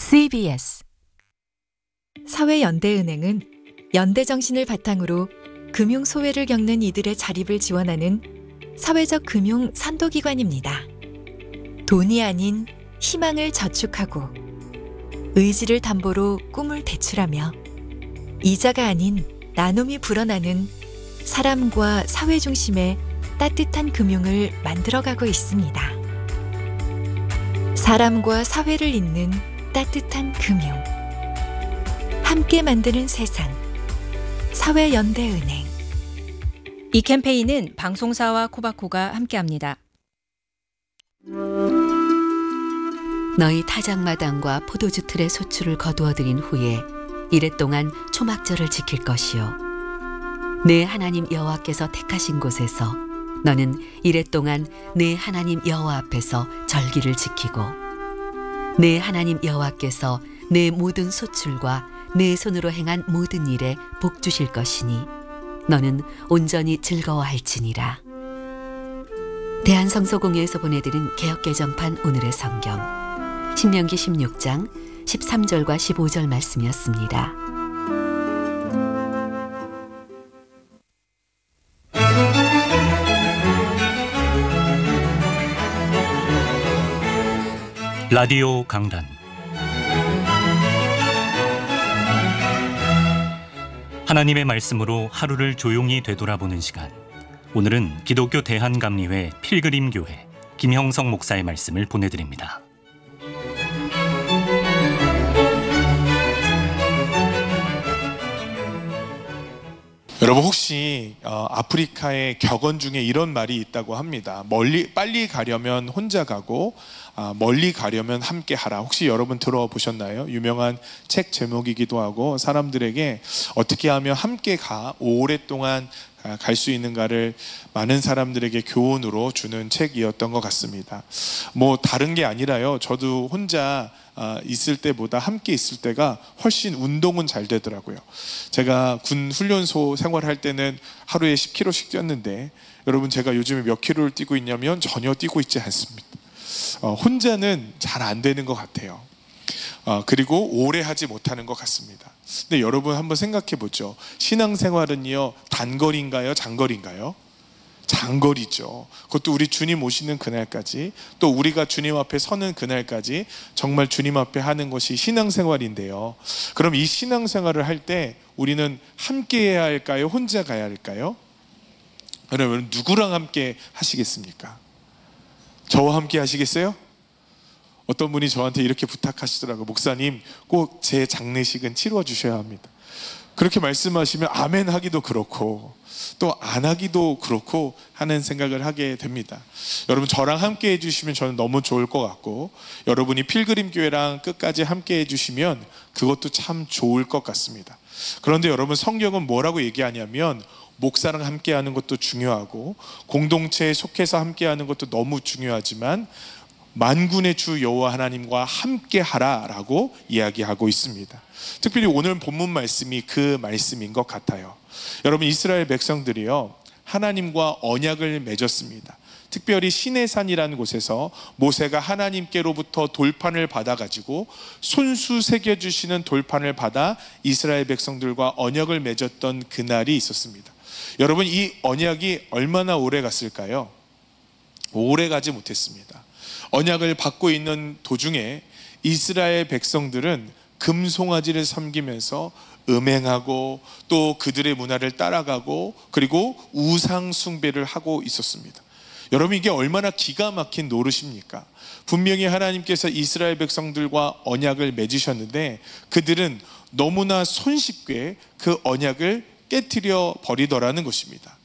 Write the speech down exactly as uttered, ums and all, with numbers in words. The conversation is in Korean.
씨비에스 사회연대은행은 연대 정신을 바탕으로 금융 소외를 겪는 이들의 자립을 지원하는 사회적 금융 선도기관입니다. 돈이 아닌 희망을 저축하고 의지를 담보로 꿈을 대출하며 이자가 아닌 나눔이 불어나는 사람과 사회 중심의 따뜻한 금융을 만들어가고 있습니다. 사람과 사회를 잇는 따뜻한 금융, 함께 만드는 세상, 사회연대은행. 이 캠페인은 방송사와 코바코가 함께합니다. 너희 타작마당과 포도주 틀의 소출을 거두어들인 후에 이랫동안 초막절을 지킬 것이요 내 하나님 여호와께서 택하신 곳에서 너는 이랫동안 내 하나님 여호와 앞에서 절기를 지키고 내 하나님 여호와께서 내 모든 소출과 내 손으로 행한 모든 일에 복 주실 것이니 너는 온전히 즐거워할지니라. 대한성서공회에서 보내드린 개역개정판 오늘의 성경 신명기 십육 장 십삼 절과 십오 절 말씀이었습니다. 라디오 강단, 하나님의 말씀으로 하루를 조용히 되돌아보는 시간. 오늘은 기독교 대한감리회 필그림교회 김형성 목사의 말씀을 보내드립니다. 여러분 혹시 어, 아프리카의 격언 중에 이런 말이 있다고 합니다. 멀리 빨리 가려면 혼자 가고 아, 멀리 가려면 함께 하라. 혹시 여러분 들어보셨나요? 유명한 책 제목이기도 하고 사람들에게 어떻게 하면 함께 가 오랫동안 갈 수 있는가를 많은 사람들에게 교훈으로 주는 책이었던 것 같습니다. 뭐 다른 게 아니라요, 저도 혼자 있을 때보다 함께 있을 때가 훨씬 운동은 잘 되더라고요. 제가 군 훈련소 생활할 때는 하루에 십 킬로미터씩 뛰었는데 여러분 제가 요즘에 몇 킬로를 뛰고 있냐면 전혀 뛰고 있지 않습니다. 어, 혼자는 잘 안 되는 것 같아요. 어, 그리고 오래 하지 못하는 것 같습니다. 근데 여러분 한번 생각해 보죠. 신앙생활은요, 단거리인가요, 장거리인가요? 장거리죠. 그것도 우리 주님 오시는 그날까지, 또 우리가 주님 앞에 서는 그날까지 정말 주님 앞에 하는 것이 신앙생활인데요. 그럼 이 신앙생활을 할 때 우리는 함께 해야 할까요, 혼자 가야 할까요? 그러면 누구랑 함께 하시겠습니까? 저와 함께 하시겠어요? 어떤 분이 저한테 이렇게 부탁하시더라고요. 목사님, 꼭 제 장례식은 치러 주셔야 합니다. 그렇게 말씀하시면 아멘 하기도 그렇고 또 안 하기도 그렇고 하는 생각을 하게 됩니다. 여러분 저랑 함께 해주시면 저는 너무 좋을 것 같고, 여러분이 필그림교회랑 끝까지 함께 해주시면 그것도 참 좋을 것 같습니다. 그런데 여러분 성경은 뭐라고 얘기하냐면, 목사랑 함께하는 것도 중요하고 공동체에 속해서 함께하는 것도 너무 중요하지만 만군의 주 여호와 하나님과 함께하라라고 이야기하고 있습니다. 특별히 오늘 본문 말씀이 그 말씀인 것 같아요. 여러분 이스라엘 백성들이요, 하나님과 언약을 맺었습니다. 특별히 시내산이라는 곳에서 모세가 하나님께로부터 돌판을 받아가지고 손수 새겨주시는 돌판을 받아 이스라엘 백성들과 언약을 맺었던 그날이 있었습니다. 여러분 이 언약이 얼마나 오래 갔을까요? 오래 가지 못했습니다. 언약을 받고 있는 도중에 이스라엘 백성들은 금송아지를 섬기면서 음행하고 또 그들의 문화를 따라가고 그리고 우상 숭배를 하고 있었습니다. 여러분 이게 얼마나 기가 막힌 노릇입니까? 분명히 하나님께서 이스라엘 백성들과 언약을 맺으셨는데 그들은 너무나 손쉽게 그 언약을 깨트려 버리더라는 것입니다.